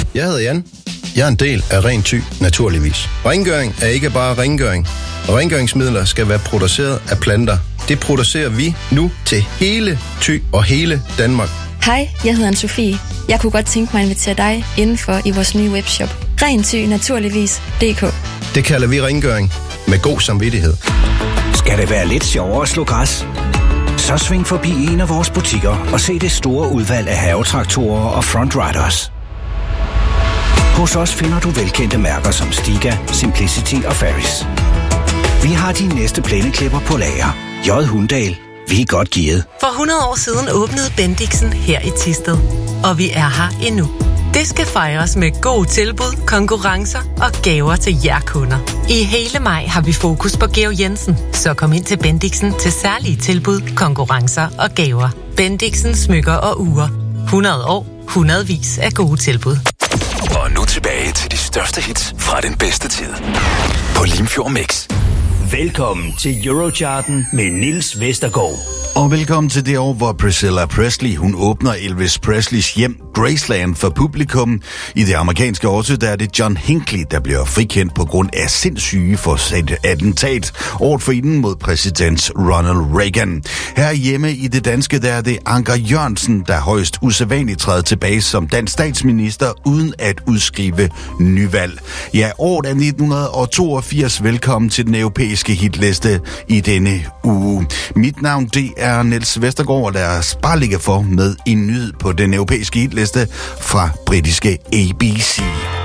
Jeg hedder Jan. Jeg er en del af Ren Thy, naturligvis. Rengøring er ikke bare rengøring. Rengøringsmidler skal være produceret af planter. Det producerer vi nu til hele Thy og hele Danmark. Hej, jeg hedder Anne-Sophie. Jeg kunne godt tænke mig at invitere dig indenfor i vores nye webshop. Ren Thy, naturligvis.dk. Det kalder vi rengøring med god samvittighed. Skal det være lidt sjovere at slå græs? Så sving forbi en af vores butikker og se det store udvalg af havetraktorer og Front Riders. Hos os finder du velkendte mærker som Stiga, Simplicity og Ferris. Vi har de næste plæneklipper på lager. J. Hundahl. Vi er godt gearet. For 100 år siden åbnede Bendixen her i Thisted. Og vi er her endnu. Det skal fejres med gode tilbud, konkurrencer og gaver til jer kunder. I hele maj har vi fokus på Georg Jensen. Så kom ind til Bendixen til særlige tilbud, konkurrencer og gaver. Bendixen smykker og ure. 100 år, hundredvis af gode tilbud. Og nu tilbage til de største hits fra den bedste tid. På Limfjord Mix. Velkommen til Eurocharten med Niels Vestergaard. Og velkommen til det år, hvor Priscilla Presley, hun åbner Elvis Presleys hjem Graceland for publikum. I det amerikanske årsø, der er det John Hinckley, der bliver frikendt på grund af sindssyge for et attentat året forinden mod præsident Ronald Reagan. Her hjemme i det danske, der er det Anker Jørgensen, der højst usædvanligt træder tilbage som dansk statsminister uden at udskrive nyvalg. Ja, året er 1982. Velkommen til den europæiske hitliste i denne uge. Mit navn, det er Niels Vestergaard, og lad os bare ligge for med en nyhed på den europæiske hitliste fra britiske ABC.